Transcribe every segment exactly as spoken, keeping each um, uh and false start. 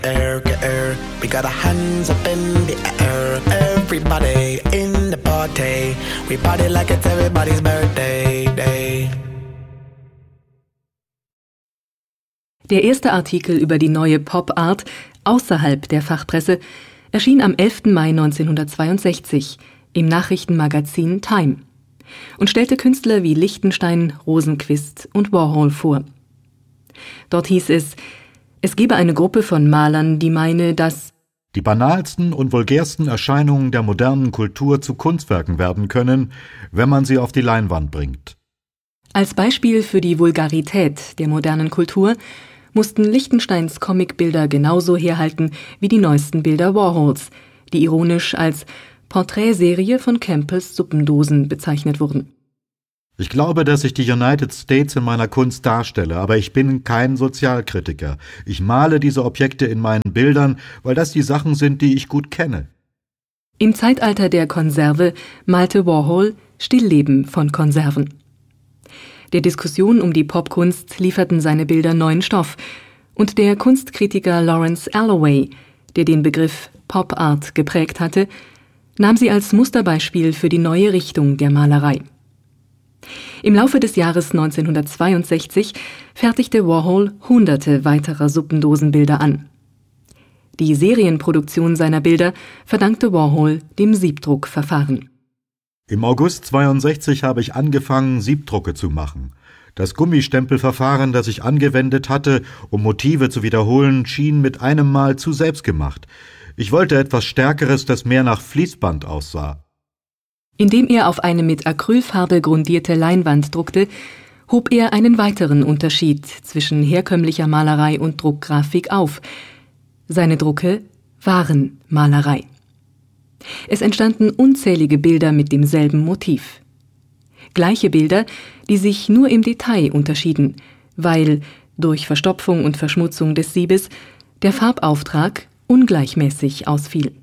Air, get air, we got our hands up in the air. Everybody in the party, we party like it's everybody's birthday day. Der erste Artikel über die neue Pop-Art außerhalb der Fachpresse erschien am elften Mai neunzehnhundertzweiundsechzig im Nachrichtenmagazin Time und stellte Künstler wie Lichtenstein, Rosenquist und Warhol vor. Dort hieß es, es gebe eine Gruppe von Malern, die meine, dass die banalsten und vulgärsten Erscheinungen der modernen Kultur zu Kunstwerken werden können, wenn man sie auf die Leinwand bringt. Als Beispiel für die Vulgarität der modernen Kultur mussten Lichtensteins Comicbilder genauso herhalten wie die neuesten Bilder Warhols, die ironisch als Porträtserie von Campbells Suppendosen bezeichnet wurden. Ich glaube, dass ich die United States in meiner Kunst darstelle, aber ich bin kein Sozialkritiker. Ich male diese Objekte in meinen Bildern, weil das die Sachen sind, die ich gut kenne. Im Zeitalter der Konserve malte Warhol Stillleben von Konserven. Der Diskussion um die Popkunst lieferten seine Bilder neuen Stoff, und der Kunstkritiker Lawrence Alloway, der den Begriff Pop Art geprägt hatte, nahm sie als Musterbeispiel für die neue Richtung der Malerei. Im Laufe des Jahres neunzehnhundertzweiundsechzig fertigte Warhol hunderte weiterer Suppendosenbilder an. Die Serienproduktion seiner Bilder verdankte Warhol dem Siebdruckverfahren. Im August zweiundsechzig habe ich angefangen, Siebdrucke zu machen. Das Gummistempelverfahren, das ich angewendet hatte, um Motive zu wiederholen, schien mit einem Mal zu selbstgemacht. Ich wollte etwas Stärkeres, das mehr nach Fließband aussah. Indem er auf eine mit Acrylfarbe grundierte Leinwand druckte, hob er einen weiteren Unterschied zwischen herkömmlicher Malerei und Druckgrafik auf. Seine Drucke waren Malerei. Es entstanden unzählige Bilder mit demselben Motiv. Gleiche Bilder, die sich nur im Detail unterschieden, weil durch Verstopfung und Verschmutzung des Siebes der Farbauftrag ungleichmäßig ausfiel.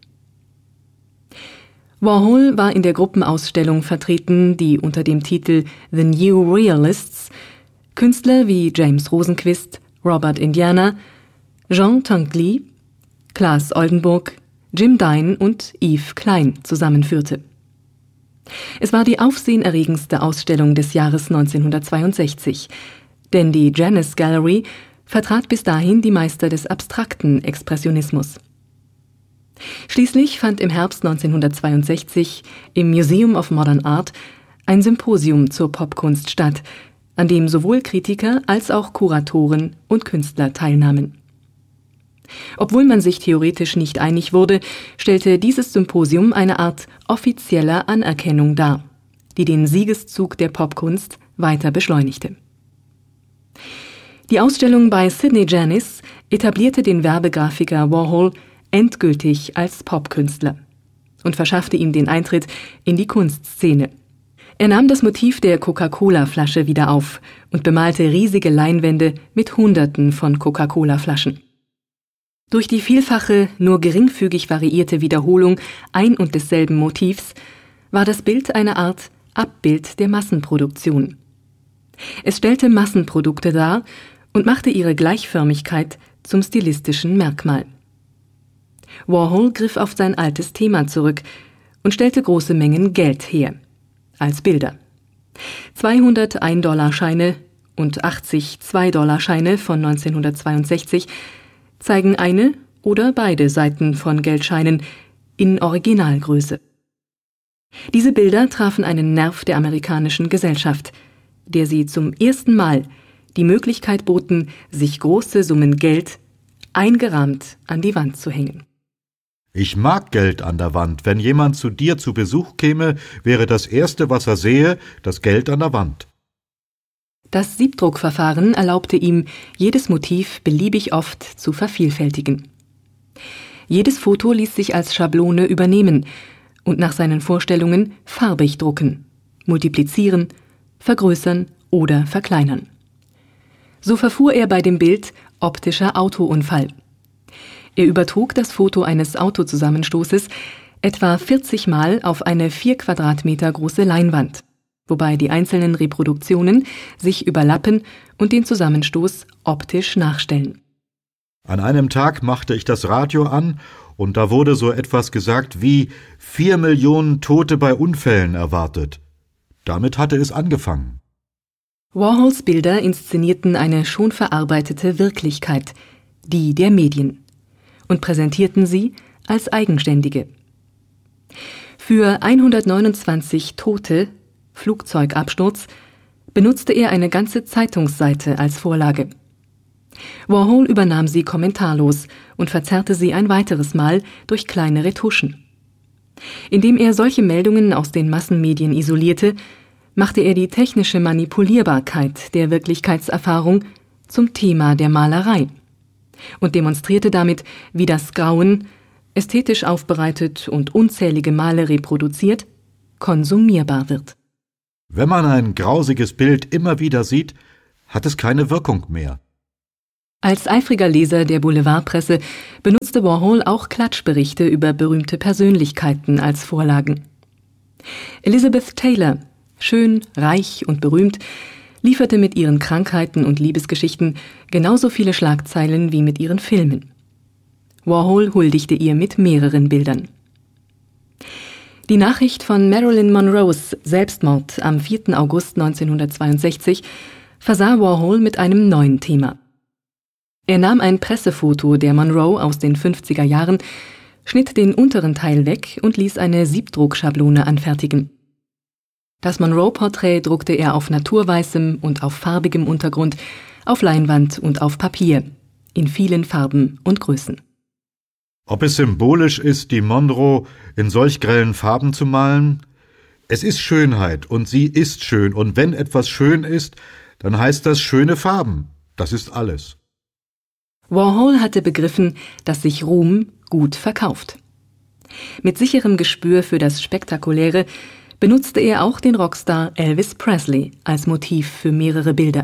Warhol war in der Gruppenausstellung vertreten, die unter dem Titel The New Realists Künstler wie James Rosenquist, Robert Indiana, Jean Tinguely, Claes Oldenburg, Jim Dine und Yves Klein zusammenführte. Es war die aufsehenerregendste Ausstellung des Jahres neunzehnhundertzweiundsechzig, denn die Janus Gallery vertrat bis dahin die Meister des abstrakten Expressionismus. Schließlich fand im Herbst neunzehnhundertzweiundsechzig im Museum of Modern Art ein Symposium zur Popkunst statt, an dem sowohl Kritiker als auch Kuratoren und Künstler teilnahmen. Obwohl man sich theoretisch nicht einig wurde, stellte dieses Symposium eine Art offizieller Anerkennung dar, die den Siegeszug der Popkunst weiter beschleunigte. Die Ausstellung bei Sidney Janis etablierte den Werbegrafiker Warhol endgültig als Popkünstler und verschaffte ihm den Eintritt in die Kunstszene. Er nahm das Motiv der Coca-Cola-Flasche wieder auf und bemalte riesige Leinwände mit Hunderten von Coca-Cola-Flaschen. Durch die vielfache, nur geringfügig variierte Wiederholung ein und desselben Motivs war das Bild eine Art Abbild der Massenproduktion. Es stellte Massenprodukte dar und machte ihre Gleichförmigkeit zum stilistischen Merkmal. Warhol griff auf sein altes Thema zurück und stellte große Mengen Geld her, als Bilder. zweihundert Ein-Dollar-Scheine und achtzig Zwei-Dollar-Scheine von neunzehnhundertzweiundsechzig zeigen eine oder beide Seiten von Geldscheinen in Originalgröße. Diese Bilder trafen einen Nerv der amerikanischen Gesellschaft, der sie zum ersten Mal die Möglichkeit boten, sich große Summen Geld eingerahmt an die Wand zu hängen. Ich mag Geld an der Wand. Wenn jemand zu dir zu Besuch käme, wäre das Erste, was er sehe, das Geld an der Wand. Das Siebdruckverfahren erlaubte ihm, jedes Motiv beliebig oft zu vervielfältigen. Jedes Foto ließ sich als Schablone übernehmen und nach seinen Vorstellungen farbig drucken, multiplizieren, vergrößern oder verkleinern. So verfuhr er bei dem Bild optischer Autounfall. Er übertrug das Foto eines Autozusammenstoßes etwa vierzig Mal auf eine vier Quadratmeter große Leinwand, wobei die einzelnen Reproduktionen sich überlappen und den Zusammenstoß optisch nachstellen. An einem Tag machte ich das Radio an und da wurde so etwas gesagt wie vier Millionen Tote bei Unfällen erwartet. Damit hatte es angefangen. Warhols Bilder inszenierten eine schon verarbeitete Wirklichkeit, die der Medien, und präsentierten sie als eigenständige. Für hundertneunundzwanzig Tote, Flugzeugabsturz, benutzte er eine ganze Zeitungsseite als Vorlage. Warhol übernahm sie kommentarlos und verzerrte sie ein weiteres Mal durch kleine Retuschen. Indem er solche Meldungen aus den Massenmedien isolierte, machte er die technische Manipulierbarkeit der Wirklichkeitserfahrung zum Thema der Malerei und demonstrierte damit, wie das Grauen, ästhetisch aufbereitet und unzählige Male reproduziert, konsumierbar wird. Wenn man ein grausiges Bild immer wieder sieht, hat es keine Wirkung mehr. Als eifriger Leser der Boulevardpresse benutzte Warhol auch Klatschberichte über berühmte Persönlichkeiten als Vorlagen. Elizabeth Taylor, schön, reich und berühmt, lieferte mit ihren Krankheiten und Liebesgeschichten genauso viele Schlagzeilen wie mit ihren Filmen. Warhol huldigte ihr mit mehreren Bildern. Die Nachricht von Marilyn Monroes Selbstmord am vierten August neunzehnhundertzweiundsechzig versah Warhol mit einem neuen Thema. Er nahm ein Pressefoto der Monroe aus den fünfziger Jahren, schnitt den unteren Teil weg und ließ eine Siebdruckschablone anfertigen. Das Monroe-Porträt druckte er auf naturweißem und auf farbigem Untergrund, auf Leinwand und auf Papier, in vielen Farben und Größen. Ob es symbolisch ist, die Monroe in solch grellen Farben zu malen? Es ist Schönheit und sie ist schön, und wenn etwas schön ist, dann heißt das schöne Farben. Das ist alles. Warhol hatte begriffen, dass sich Ruhm gut verkauft. Mit sicherem Gespür für das Spektakuläre benutzte er auch den Rockstar Elvis Presley als Motiv für mehrere Bilder.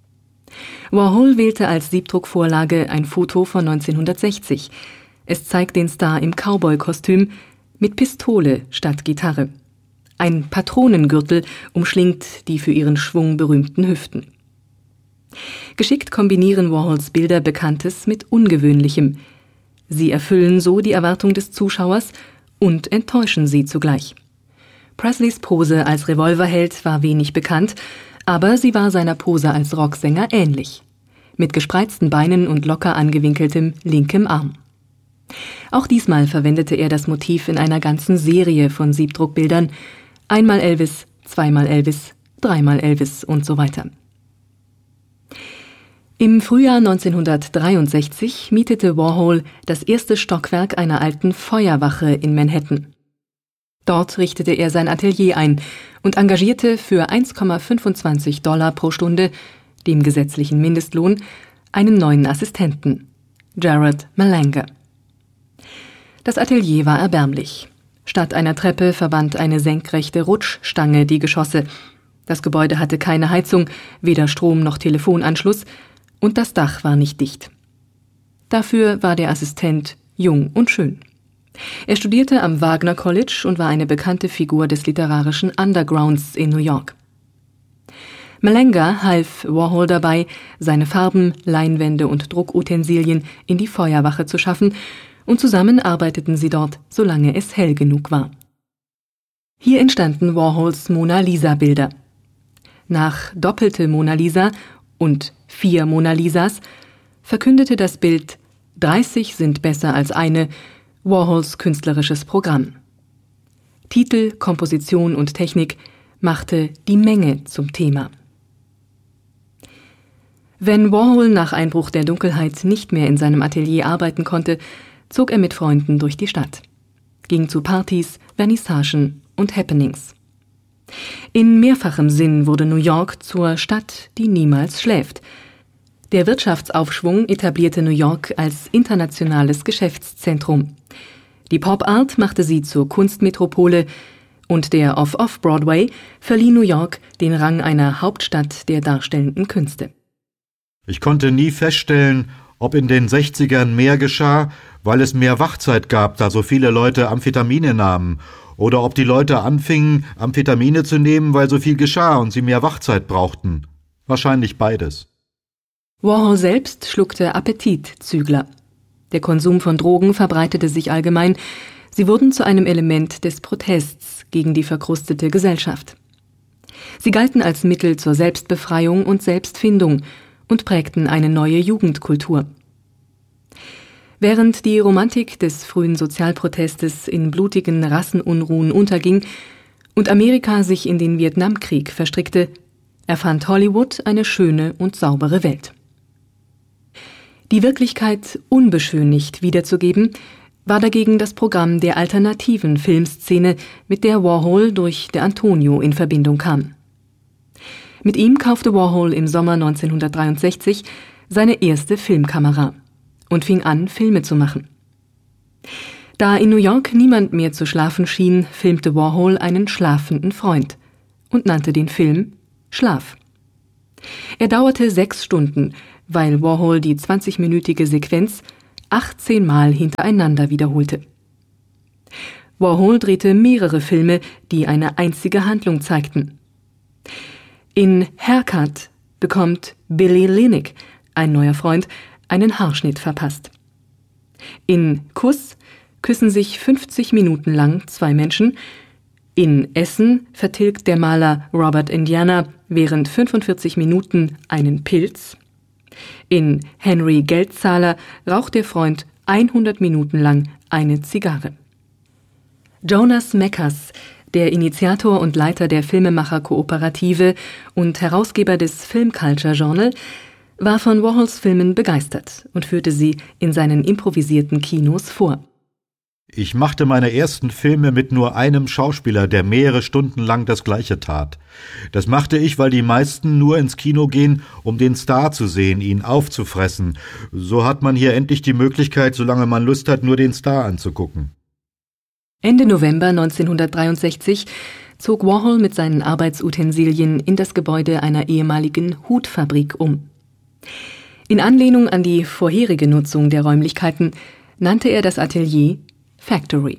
Warhol wählte als Siebdruckvorlage ein Foto von neunzehnhundertsechzig. Es zeigt den Star im Cowboy-Kostüm mit Pistole statt Gitarre. Ein Patronengürtel umschlingt die für ihren Schwung berühmten Hüften. Geschickt kombinieren Warhols Bilder Bekanntes mit Ungewöhnlichem. Sie erfüllen so die Erwartung des Zuschauers und enttäuschen sie zugleich. Presleys Pose als Revolverheld war wenig bekannt, aber sie war seiner Pose als Rocksänger ähnlich, mit gespreizten Beinen und locker angewinkeltem linkem Arm. Auch diesmal verwendete er das Motiv in einer ganzen Serie von Siebdruckbildern, einmal Elvis, zweimal Elvis, dreimal Elvis und so weiter. Im Frühjahr neunzehnhundertdreiundsechzig mietete Warhol das erste Stockwerk einer alten Feuerwache in Manhattan. Dort richtete er sein Atelier ein und engagierte für eins Komma fünfundzwanzig Dollar pro Stunde, dem gesetzlichen Mindestlohn, einen neuen Assistenten, Jared Malanga. Das Atelier war erbärmlich. Statt einer Treppe verband eine senkrechte Rutschstange die Geschosse. Das Gebäude hatte keine Heizung, weder Strom noch Telefonanschluss, und das Dach war nicht dicht. Dafür war der Assistent jung und schön. Er studierte am Wagner College und war eine bekannte Figur des literarischen Undergrounds in New York. Malanga half Warhol dabei, seine Farben, Leinwände und Druckutensilien in die Feuerwache zu schaffen, und zusammen arbeiteten sie dort, solange es hell genug war. Hier entstanden Warhols Mona Lisa-Bilder. Nach Doppelte Mona Lisa und Vier Mona Lisas verkündete das Bild dreißig sind besser als eine Warhols künstlerisches Programm. Titel, Komposition und Technik machte die Menge zum Thema. Wenn Warhol nach Einbruch der Dunkelheit nicht mehr in seinem Atelier arbeiten konnte, zog er mit Freunden durch die Stadt, ging zu Partys, Vernissagen und Happenings. In mehrfachem Sinn wurde New York zur Stadt, die niemals schläft. Der Wirtschaftsaufschwung etablierte New York als internationales Geschäftszentrum. Die Pop-Art machte sie zur Kunstmetropole und der Off-Off-Broadway verlieh New York den Rang einer Hauptstadt der darstellenden Künste. Ich konnte nie feststellen, ob in den sechzigern mehr geschah, weil es mehr Wachzeit gab, da so viele Leute Amphetamine nahmen, oder ob die Leute anfingen, Amphetamine zu nehmen, weil so viel geschah und sie mehr Wachzeit brauchten. Wahrscheinlich beides. Warhol selbst schluckte Appetitzügler. Der Konsum von Drogen verbreitete sich allgemein. Sie wurden zu einem Element des Protests gegen die verkrustete Gesellschaft. Sie galten als Mittel zur Selbstbefreiung und Selbstfindung und prägten eine neue Jugendkultur. Während die Romantik des frühen Sozialprotestes in blutigen Rassenunruhen unterging und Amerika sich in den Vietnamkrieg verstrickte, erfand Hollywood eine schöne und saubere Welt. Die Wirklichkeit unbeschönigt wiederzugeben, war dagegen das Programm der alternativen Filmszene, mit der Warhol durch De Antonio in Verbindung kam. Mit ihm kaufte Warhol im Sommer neunzehnhundertdreiundsechzig seine erste Filmkamera und fing an, Filme zu machen. Da in New York niemand mehr zu schlafen schien, filmte Warhol einen schlafenden Freund und nannte den Film Schlaf. Er dauerte sechs Stunden, weil Warhol die zwanzigminütige Sequenz achtzehn Mal hintereinander wiederholte. Warhol drehte mehrere Filme, die eine einzige Handlung zeigten. In Haircut bekommt Billy Linick, ein neuer Freund, einen Haarschnitt verpasst. In Kuss küssen sich fünfzig Minuten lang zwei Menschen. In Essen vertilgt der Maler Robert Indiana während fünfundvierzig Minuten einen Pilz. In Henry Geldzahler raucht der Freund hundert Minuten lang eine Zigarre. Jonas Mekas, der Initiator und Leiter der Filmemacher-Kooperative und Herausgeber des Film Culture Journal, war von Warhols Filmen begeistert und führte sie in seinen improvisierten Kinos vor. Ich machte meine ersten Filme mit nur einem Schauspieler, der mehrere Stunden lang das Gleiche tat. Das machte ich, weil die meisten nur ins Kino gehen, um den Star zu sehen, ihn aufzufressen. So hat man hier endlich die Möglichkeit, solange man Lust hat, nur den Star anzugucken. Ende November neunzehnhundertdreiundsechzig zog Warhol mit seinen Arbeitsutensilien in das Gebäude einer ehemaligen Hutfabrik um. In Anlehnung an die vorherige Nutzung der Räumlichkeiten nannte er das Atelier Factory.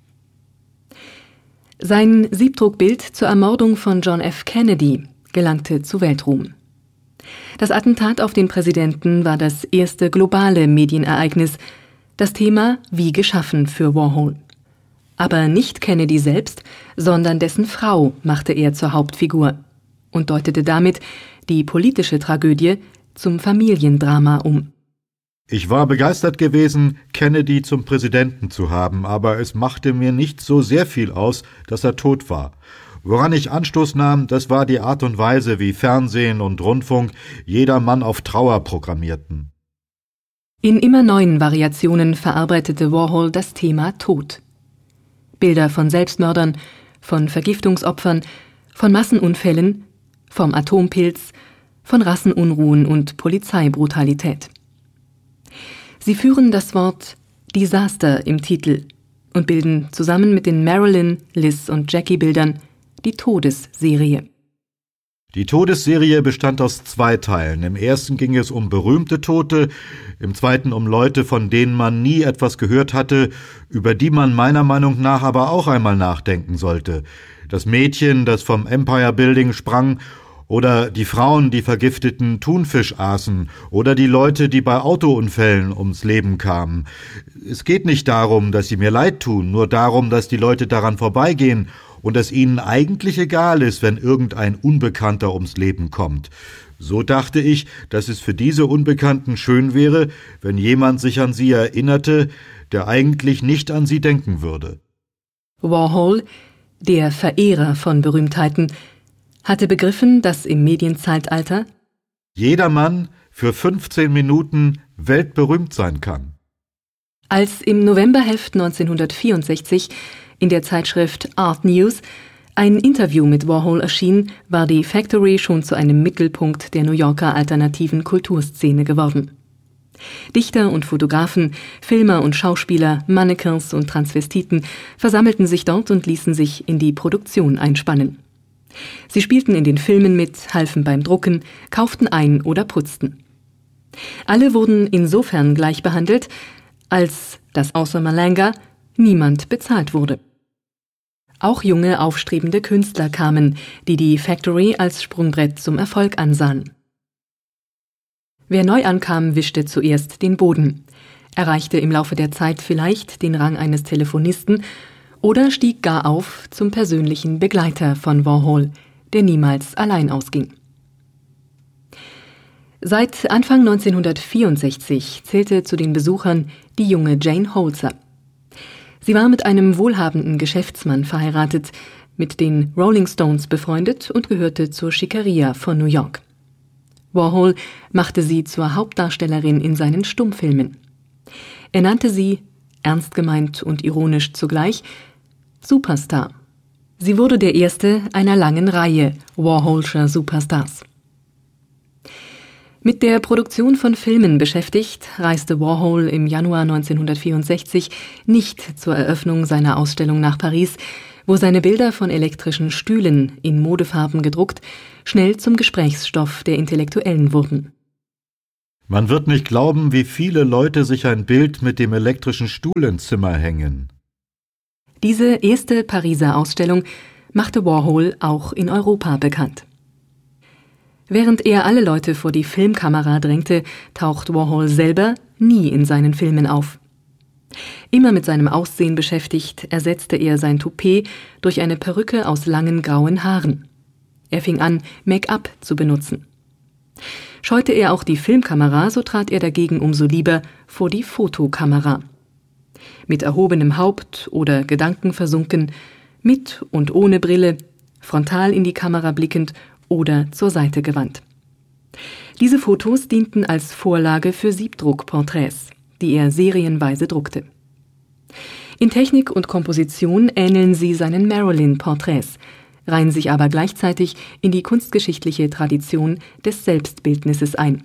Sein Siebdruckbild zur Ermordung von John F. Kennedy gelangte zu Weltruhm. Das Attentat auf den Präsidenten war das erste globale Medienereignis, das Thema wie geschaffen für Warhol. Aber nicht Kennedy selbst, sondern dessen Frau machte er zur Hauptfigur und deutete damit die politische Tragödie zum Familiendrama um. Ich war begeistert gewesen, Kennedy zum Präsidenten zu haben, aber es machte mir nicht so sehr viel aus, dass er tot war. Woran ich Anstoß nahm, das war die Art und Weise, wie Fernsehen und Rundfunk jedermann auf Trauer programmierten. In immer neuen Variationen verarbeitete Warhol das Thema Tod. Bilder von Selbstmördern, von Vergiftungsopfern, von Massenunfällen, vom Atompilz, von Rassenunruhen und Polizeibrutalität. Sie führen das Wort Disaster im Titel und bilden zusammen mit den Marilyn, Liz und Jackie-Bildern die Todesserie. Die Todesserie bestand aus zwei Teilen. Im ersten ging es um berühmte Tote, im zweiten um Leute, von denen man nie etwas gehört hatte, über die man meiner Meinung nach aber auch einmal nachdenken sollte. Das Mädchen, das vom Empire Building sprang, oder die Frauen, die vergifteten Thunfisch aßen, oder die Leute, die bei Autounfällen ums Leben kamen. Es geht nicht darum, dass sie mir leid tun, nur darum, dass die Leute daran vorbeigehen und es ihnen eigentlich egal ist, wenn irgendein Unbekannter ums Leben kommt. So dachte ich, dass es für diese Unbekannten schön wäre, wenn jemand sich an sie erinnerte, der eigentlich nicht an sie denken würde. Warhol, der Verehrer von Berühmtheiten, hatte begriffen, dass im Medienzeitalter jedermann für fünfzehn Minuten weltberühmt sein kann. Als im Novemberheft neunzehnhundertvierundsechzig in der Zeitschrift Art News ein Interview mit Warhol erschien, war die Factory schon zu einem Mittelpunkt der New Yorker alternativen Kulturszene geworden. Dichter und Fotografen, Filmer und Schauspieler, Mannequins und Transvestiten versammelten sich dort und ließen sich in die Produktion einspannen. Sie spielten in den Filmen mit, halfen beim Drucken, kauften ein oder putzten. Alle wurden insofern gleich behandelt, als, das außer Malanga, niemand bezahlt wurde. Auch junge, aufstrebende Künstler kamen, die die Factory als Sprungbrett zum Erfolg ansahen. Wer neu ankam, wischte zuerst den Boden. erreichte im Laufe der Zeit vielleicht den Rang eines Telefonisten oder stieg gar auf zum persönlichen Begleiter von Warhol, der niemals allein ausging. Seit Anfang neunzehnhundertvierundsechzig zählte zu den Besuchern die junge Jane Holzer. Sie war mit einem wohlhabenden Geschäftsmann verheiratet, mit den Rolling Stones befreundet und gehörte zur Schickeria von New York. Warhol machte sie zur Hauptdarstellerin in seinen Stummfilmen. Er nannte sie, ernst gemeint und ironisch zugleich, Superstar. Sie wurde der erste einer langen Reihe Warholscher Superstars. Mit der Produktion von Filmen beschäftigt, reiste Warhol im Januar neunzehnhundertvierundsechzig nicht zur Eröffnung seiner Ausstellung nach Paris, wo seine Bilder von elektrischen Stühlen in Modefarben gedruckt schnell zum Gesprächsstoff der Intellektuellen wurden. Man wird nicht glauben, wie viele Leute sich ein Bild mit dem elektrischen Stuhl ins Zimmer hängen. Diese erste Pariser Ausstellung machte Warhol auch in Europa bekannt. Während er alle Leute vor die Filmkamera drängte, taucht Warhol selber nie in seinen Filmen auf. Immer mit seinem Aussehen beschäftigt, ersetzte er sein Toupet durch eine Perücke aus langen grauen Haaren. Er fing an, Make-up zu benutzen. Scheute er auch die Filmkamera, so trat er dagegen umso lieber vor die Fotokamera. Mit erhobenem Haupt oder gedankenversunken, mit und ohne Brille, frontal in die Kamera blickend oder zur Seite gewandt. Diese Fotos dienten als Vorlage für Siebdruckporträts, die er serienweise druckte. In Technik und Komposition ähneln sie seinen Marilyn-Porträts, reihen sich aber gleichzeitig in die kunstgeschichtliche Tradition des Selbstbildnisses ein.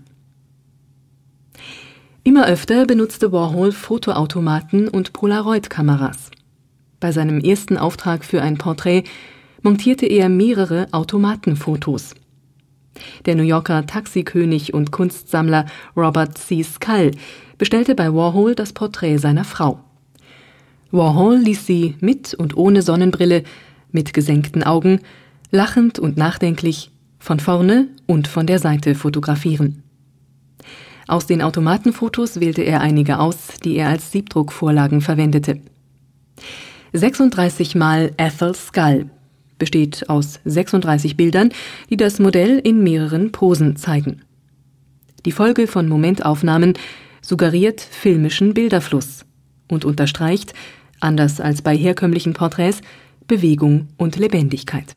Immer öfter benutzte Warhol Fotoautomaten und Polaroid-Kameras. Bei seinem ersten Auftrag für ein Porträt montierte er mehrere Automatenfotos. Der New Yorker Taxikönig und Kunstsammler Robert C. Scull bestellte bei Warhol das Porträt seiner Frau. Warhol ließ sie mit und ohne Sonnenbrille, mit gesenkten Augen, lachend und nachdenklich, von vorne und von der Seite fotografieren. Aus den Automatenfotos wählte er einige aus, die er als Siebdruckvorlagen verwendete. sechsunddreißig Mal Ethel Scull besteht aus sechsunddreißig Bildern, die das Modell in mehreren Posen zeigen. Die Folge von Momentaufnahmen suggeriert filmischen Bilderfluss und unterstreicht, anders als bei herkömmlichen Porträts, Bewegung und Lebendigkeit.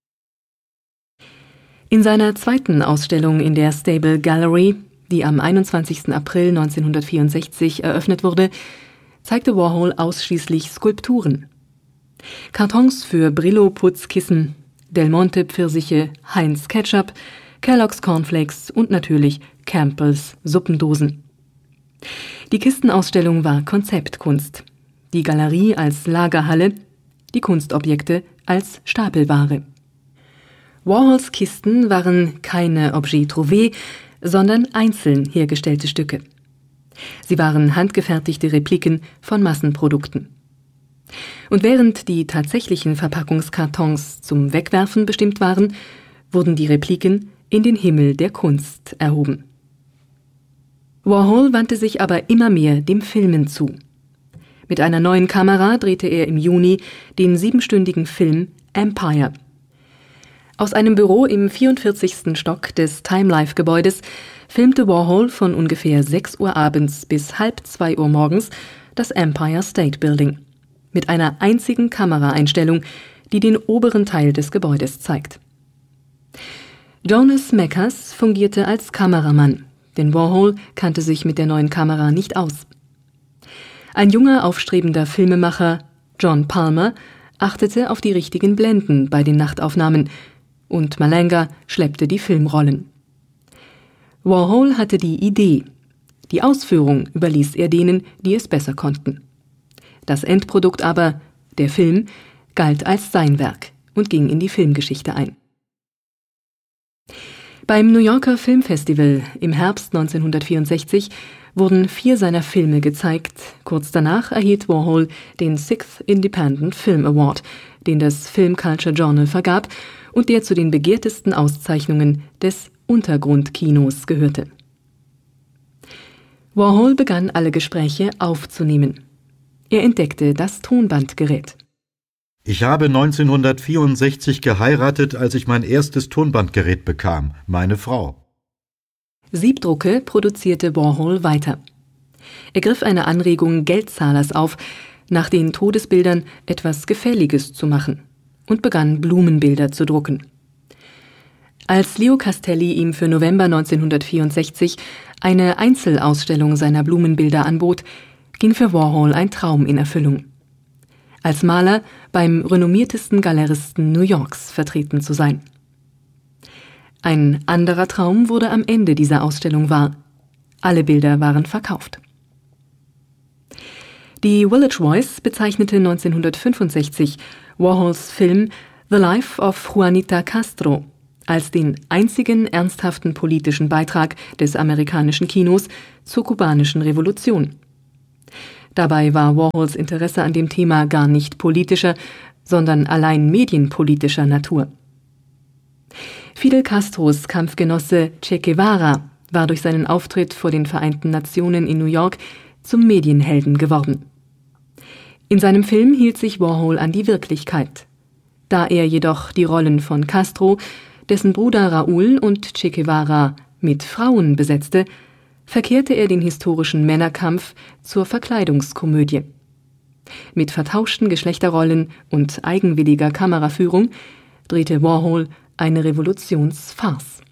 In seiner zweiten Ausstellung in der Stable Gallery, die am einundzwanzigsten April neunzehnhundertvierundsechzig eröffnet wurde, zeigte Warhol ausschließlich Skulpturen. Kartons für Brillo-Putzkissen, Del Monte Pfirsiche, Heinz Ketchup, Kellogg's Cornflakes und natürlich Campbell's Suppendosen. Die Kistenausstellung war Konzeptkunst, die Galerie als Lagerhalle, die Kunstobjekte als Stapelware. Warhols Kisten waren keine Objets trouvés, sondern einzeln hergestellte Stücke. Sie waren handgefertigte Repliken von Massenprodukten. Und während die tatsächlichen Verpackungskartons zum Wegwerfen bestimmt waren, wurden die Repliken in den Himmel der Kunst erhoben. Warhol wandte sich aber immer mehr dem Filmen zu. Mit einer neuen Kamera drehte er im Juni den siebenstündigen Film Empire. Aus einem Büro im vierundvierzigsten Stock des Time-Life-Gebäudes filmte Warhol von ungefähr sechs Uhr abends bis halb zwei Uhr morgens das Empire State Building mit einer einzigen Kameraeinstellung, die den oberen Teil des Gebäudes zeigt. Jonas Mekas fungierte als Kameramann, denn Warhol kannte sich mit der neuen Kamera nicht aus. Ein junger, aufstrebender Filmemacher, John Palmer, achtete auf die richtigen Blenden bei den Nachtaufnahmen und Malanga schleppte die Filmrollen. Warhol hatte die Idee, die Ausführung überließ er denen, die es besser konnten. Das Endprodukt aber, der Film, galt als sein Werk und ging in die Filmgeschichte ein. Beim New Yorker Filmfestival im Herbst neunzehnhundertvierundsechzig wurden vier seiner Filme gezeigt. Kurz danach erhielt Warhol den Sixth Independent Film Award, den das Film Culture Journal vergab und der zu den begehrtesten Auszeichnungen des Untergrundkinos gehörte. Warhol begann alle Gespräche aufzunehmen. Er entdeckte das Tonbandgerät. Ich habe neunzehnhundertvierundsechzig geheiratet, als ich mein erstes Tonbandgerät bekam, meine Frau. Siebdrucke produzierte Warhol weiter. Er griff eine Anregung Geldzahlers auf, nach den Todesbildern etwas Gefälliges zu machen, und begann Blumenbilder zu drucken. Als Leo Castelli ihm für November neunzehnhundertvierundsechzig eine Einzelausstellung seiner Blumenbilder anbot, ging für Warhol ein Traum in Erfüllung: als Maler beim renommiertesten Galeristen New Yorks vertreten zu sein. Ein anderer Traum wurde am Ende dieser Ausstellung wahr. Alle Bilder waren verkauft. Die Village Voice bezeichnete neunzehnhundertfünfundsechzig Warhols Film The Life of Juanita Castro als den einzigen ernsthaften politischen Beitrag des amerikanischen Kinos zur kubanischen Revolution. Dabei war Warhols Interesse an dem Thema gar nicht politischer, sondern allein medienpolitischer Natur. Fidel Castros Kampfgenosse Che Guevara war durch seinen Auftritt vor den Vereinten Nationen in New York zum Medienhelden geworden. In seinem Film hielt sich Warhol an die Wirklichkeit. Da er jedoch die Rollen von Castro, dessen Bruder Raúl und Che Guevara mit Frauen besetzte, verkehrte er den historischen Männerkampf zur Verkleidungskomödie. Mit vertauschten Geschlechterrollen und eigenwilliger Kameraführung drehte Warhol eine Revolutionsfarce.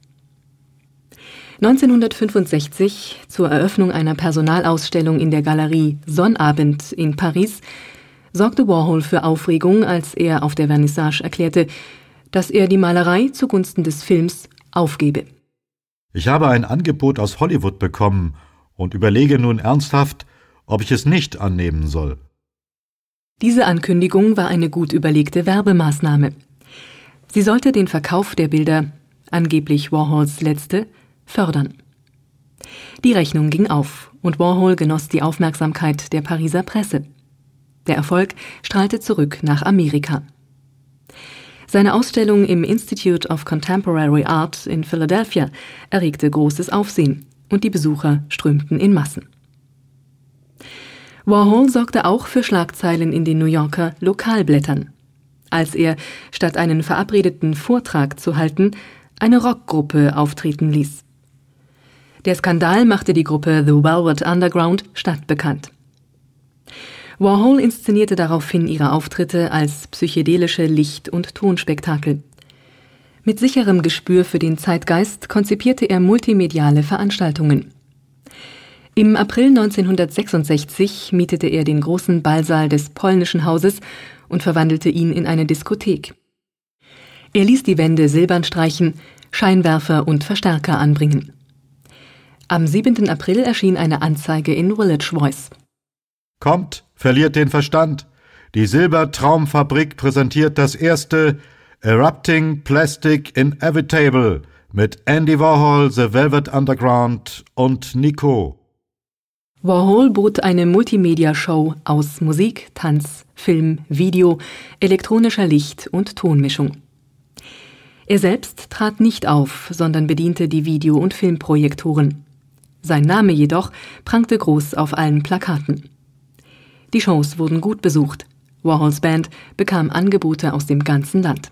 neunzehnhundertfünfundsechzig, zur Eröffnung einer Personalausstellung in der Galerie Sonnabend in Paris, sorgte Warhol für Aufregung, als er auf der Vernissage erklärte, dass er die Malerei zugunsten des Films aufgebe. Ich habe ein Angebot aus Hollywood bekommen und überlege nun ernsthaft, ob ich es nicht annehmen soll. Diese Ankündigung war eine gut überlegte Werbemaßnahme. Sie sollte den Verkauf der Bilder, angeblich Warhols letzte, fördern. Die Rechnung ging auf und Warhol genoss die Aufmerksamkeit der Pariser Presse. Der Erfolg strahlte zurück nach Amerika. Seine Ausstellung im Institute of Contemporary Art in Philadelphia erregte großes Aufsehen und die Besucher strömten in Massen. Warhol sorgte auch für Schlagzeilen in den New Yorker Lokalblättern, als er, statt einen verabredeten Vortrag zu halten, eine Rockgruppe auftreten ließ. Der Skandal machte die Gruppe The Velvet Underground stadtbekannt. Warhol inszenierte daraufhin ihre Auftritte als psychedelische Licht- und Tonspektakel. Mit sicherem Gespür für den Zeitgeist konzipierte er multimediale Veranstaltungen. Im April neunzehnhundertsechsundsechzig mietete er den großen Ballsaal des Polnischen Hauses und verwandelte ihn in eine Diskothek. Er ließ die Wände silbern streichen, Scheinwerfer und Verstärker anbringen. Am siebenten April erschien eine Anzeige in Village Voice. Kommt, verliert den Verstand. Die Silbertraumfabrik präsentiert das erste Erupting Plastic Inevitable mit Andy Warhol, The Velvet Underground und Nico. Warhol bot eine Multimedia-Show aus Musik, Tanz, Film, Video, elektronischer Licht- und Tonmischung. Er selbst trat nicht auf, sondern bediente die Video- und Filmprojektoren. Sein Name jedoch prangte groß auf allen Plakaten. Die Shows wurden gut besucht. Warhols Band bekam Angebote aus dem ganzen Land.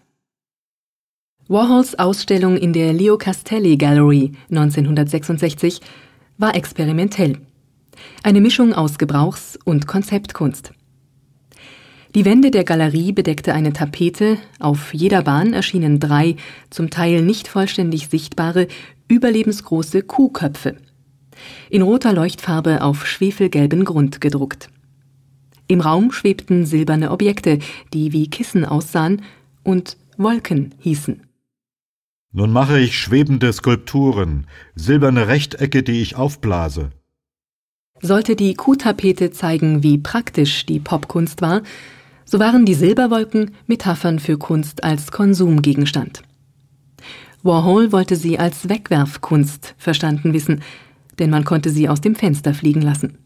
Warhols Ausstellung in der Leo Castelli Gallery neunzehnhundertsechsundsechzig war experimentell. Eine Mischung aus Gebrauchs- und Konzeptkunst. Die Wände der Galerie bedeckte eine Tapete, auf jeder Bahn erschienen drei, zum Teil nicht vollständig sichtbare, überlebensgroße Kuhköpfe. In roter Leuchtfarbe auf schwefelgelben Grund gedruckt. Im Raum schwebten silberne Objekte, die wie Kissen aussahen und Wolken hießen. Nun mache ich schwebende Skulpturen, silberne Rechtecke, die ich aufblase. Sollte die Kuhtapete zeigen, wie praktisch die Popkunst war, so waren die Silberwolken Metaphern für Kunst als Konsumgegenstand. Warhol wollte sie als Wegwerfkunst verstanden wissen, denn man konnte sie aus dem Fenster fliegen lassen.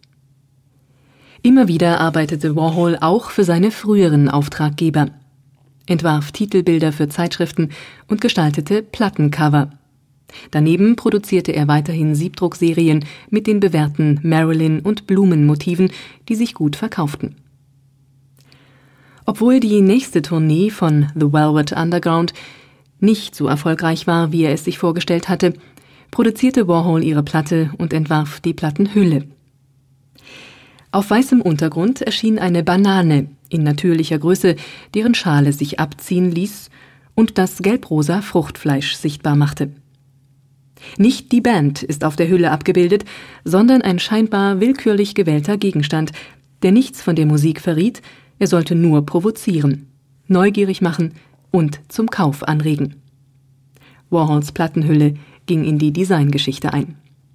Immer wieder arbeitete Warhol auch für seine früheren Auftraggeber, entwarf Titelbilder für Zeitschriften und gestaltete Plattencover. Daneben produzierte er weiterhin Siebdruckserien mit den bewährten Marilyn- und Blumenmotiven, die sich gut verkauften. Obwohl die nächste Tournee von The Velvet Underground nicht so erfolgreich war, wie er es sich vorgestellt hatte, produzierte Warhol ihre Platte und entwarf die Plattenhülle. Auf weißem Untergrund erschien eine Banane in natürlicher Größe, deren Schale sich abziehen ließ und das gelbrosa Fruchtfleisch sichtbar machte. Nicht die Band ist auf der Hülle abgebildet, sondern ein scheinbar willkürlich gewählter Gegenstand, der nichts von der Musik verriet, er sollte nur provozieren, neugierig machen und zum Kauf anregen. Warhols Plattenhülle ging in die Designgeschichte ein.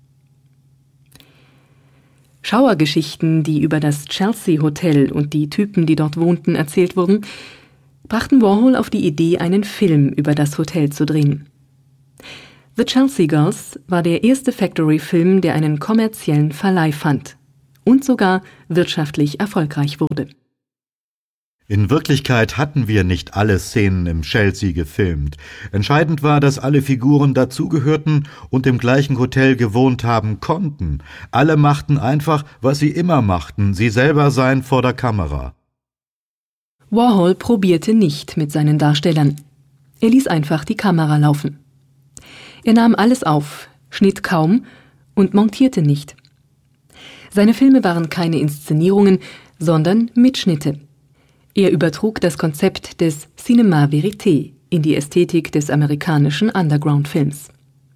Schauergeschichten, die über das Chelsea Hotel und die Typen, die dort wohnten, erzählt wurden, brachten Warhol auf die Idee, einen Film über das Hotel zu drehen. The Chelsea Girls war der erste Factory-Film, der einen kommerziellen Verleih fand und sogar wirtschaftlich erfolgreich wurde. In Wirklichkeit hatten wir nicht alle Szenen im Chelsea gefilmt. Entscheidend war, dass alle Figuren dazugehörten und im gleichen Hotel gewohnt haben konnten. Alle machten einfach, was sie immer machten, sie selber seien vor der Kamera. Warhol probierte nicht mit seinen Darstellern. Er ließ einfach die Kamera laufen. Er nahm alles auf, schnitt kaum und montierte nicht. Seine Filme waren keine Inszenierungen, sondern Mitschnitte. Er übertrug das Konzept des Cinéma Vérité in die Ästhetik des amerikanischen Underground-Films.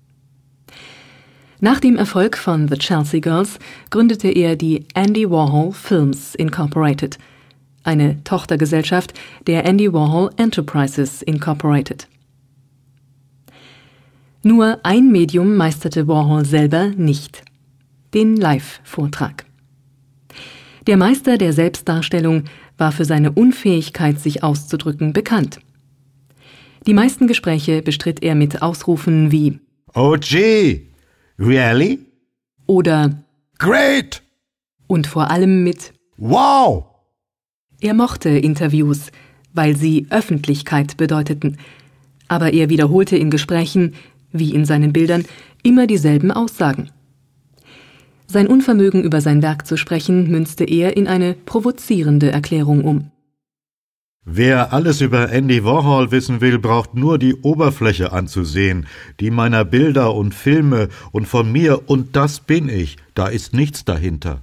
Nach dem Erfolg von The Chelsea Girls gründete er die Andy Warhol Films Incorporated, eine Tochtergesellschaft der Andy Warhol Enterprises Incorporated. Nur ein Medium meisterte Warhol selber nicht: den Live-Vortrag. Der Meister der Selbstdarstellung war für seine Unfähigkeit, sich auszudrücken, bekannt. Die meisten Gespräche bestritt er mit Ausrufen wie Oh gee, really? Oder Great! Und vor allem mit Wow! Er mochte Interviews, weil sie Öffentlichkeit bedeuteten, aber er wiederholte in Gesprächen, wie in seinen Bildern, immer dieselben Aussagen. Sein Unvermögen, über sein Werk zu sprechen, münzte er in eine provozierende Erklärung um. Wer alles über Andy Warhol wissen will, braucht nur die Oberfläche anzusehen, die meiner Bilder und Filme und von mir, und das bin ich, da ist nichts dahinter.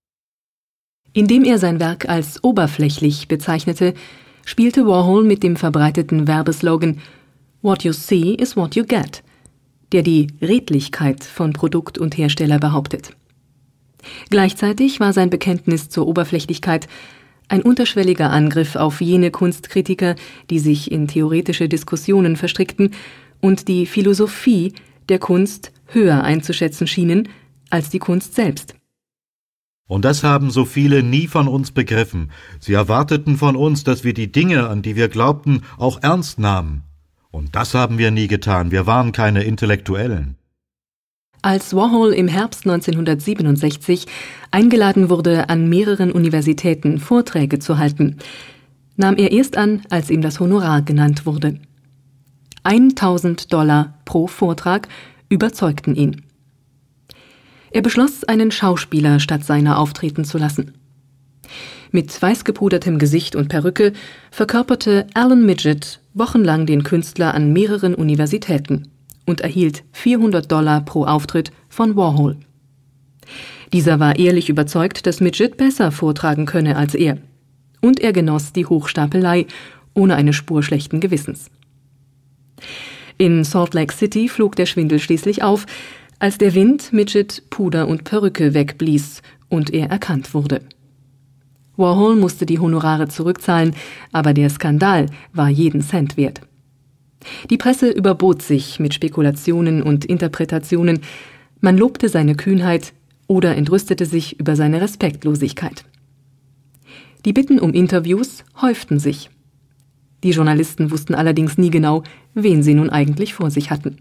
Indem er sein Werk als oberflächlich bezeichnete, spielte Warhol mit dem verbreiteten Werbeslogan What you see is what you get, der die Redlichkeit von Produkt und Hersteller behauptet. Gleichzeitig war sein Bekenntnis zur Oberflächlichkeit ein unterschwelliger Angriff auf jene Kunstkritiker, die sich in theoretische Diskussionen verstrickten und die Philosophie der Kunst höher einzuschätzen schienen als die Kunst selbst. Und das haben so viele nie von uns begriffen. Sie erwarteten von uns, dass wir die Dinge, an die wir glaubten, auch ernst nahmen. Und das haben wir nie getan. Wir waren keine Intellektuellen. Als Warhol im Herbst neunzehnhundertsiebenundsechzig eingeladen wurde, an mehreren Universitäten Vorträge zu halten, nahm er erst an, als ihm das Honorar genannt wurde. eintausend Dollar pro Vortrag überzeugten ihn. Er beschloss, einen Schauspieler statt seiner auftreten zu lassen. Mit weißgepudertem Gesicht und Perücke verkörperte Alan Midget wochenlang den Künstler an mehreren Universitäten und erhielt vierhundert Dollar pro Auftritt von Warhol. Dieser war ehrlich überzeugt, dass Midget besser vortragen könne als er. Und er genoss die Hochstapelei ohne eine Spur schlechten Gewissens. In Salt Lake City flog der Schwindel schließlich auf, als der Wind Midget Puder und Perücke wegblies und er erkannt wurde. Warhol musste die Honorare zurückzahlen, aber der Skandal war jeden Cent wert. Die Presse überbot sich mit Spekulationen und Interpretationen, man lobte seine Kühnheit oder entrüstete sich über seine Respektlosigkeit. Die Bitten um Interviews häuften sich. Die Journalisten wussten allerdings nie genau, wen sie nun eigentlich vor sich hatten.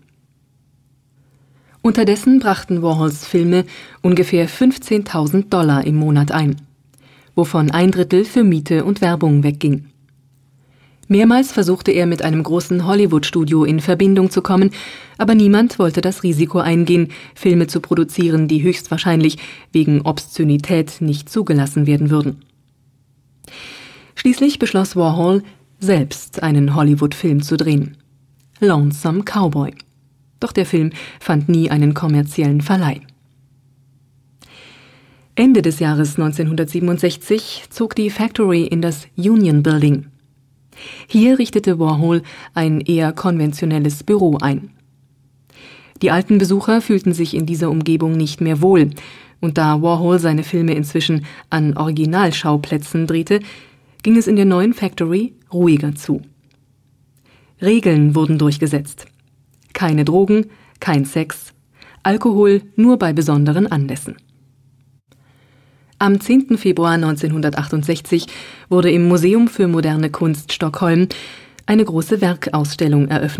Unterdessen brachten Warhols Filme ungefähr fünfzehntausend Dollar im Monat ein, wovon ein Drittel für Miete und Werbung wegging. Mehrmals versuchte er mit einem großen Hollywood-Studio in Verbindung zu kommen, aber niemand wollte das Risiko eingehen, Filme zu produzieren, die höchstwahrscheinlich wegen Obszönität nicht zugelassen werden würden. Schließlich beschloss Warhol, selbst einen Hollywood-Film zu drehen. Lonesome Cowboy. Doch der Film fand nie einen kommerziellen Verleih. Ende des Jahres neunzehnhundertsiebenundsechzig zog die Factory in das Union Building. Hier richtete Warhol ein eher konventionelles Büro ein. Die alten Besucher fühlten sich in dieser Umgebung nicht mehr wohl, und da Warhol seine Filme inzwischen an Originalschauplätzen drehte, ging es in der neuen Factory ruhiger zu. Regeln wurden durchgesetzt. Keine Drogen, kein Sex, Alkohol nur bei besonderen Anlässen. Am zehnten Februar neunzehnhundertachtundsechzig wurde im Museum für moderne Kunst Stockholm eine große Werkausstellung eröffnet.